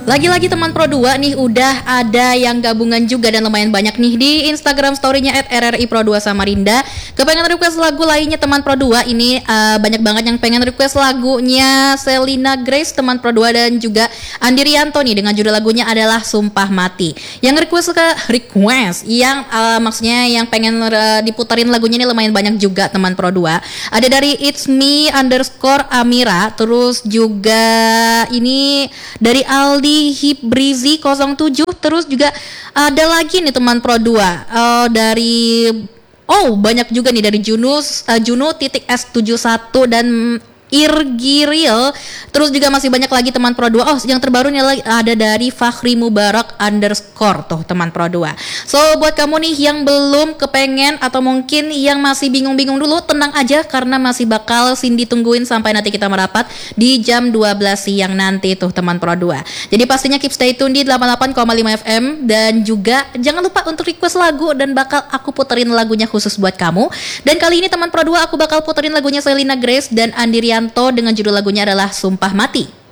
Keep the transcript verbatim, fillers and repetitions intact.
Lagi-lagi teman Pro dua nih udah ada yang gabungan juga dan lumayan banyak nih di Instagram story-nya et er er i pro dua Samarinda. Kepengen request lagu lainnya teman Pro dua ini uh, banyak banget yang pengen request lagunya Selena Grace teman Pro dua dan juga Andi Rianto nih dengan judul lagunya adalah Sumpah Mati. Yang request ke request yang uh, maksudnya yang pengen uh, diputerin lagunya ini lumayan banyak juga teman Pro dua. Ada dari It's Me underscore Amira, terus juga ini dari Aldi Hibrizi nol tujuh, terus juga ada lagi nih teman Pro dua uh, dari oh banyak juga nih dari Junus uh, Juno titik S tujuh satu dan Irgiril, terus juga masih banyak lagi teman Pro dua. Oh, yang terbaru nih ada dari Fakhri Mubarak underscore tuh teman Pro dua. So buat kamu nih yang belum kepengen atau mungkin yang masih bingung-bingung dulu, tenang aja karena masih bakal Cindy tungguin sampai nanti kita merapat di jam dua belas siang nanti tuh teman Pro dua. Jadi pastinya keep stay tune di delapan puluh delapan koma lima F M dan juga jangan lupa untuk request lagu dan bakal aku puterin lagunya khusus buat kamu. Dan kali ini teman Pro dua aku bakal puterin lagunya Selena Grace dan Andi Rianto dengan judul lagunya adalah Sumpah Mati.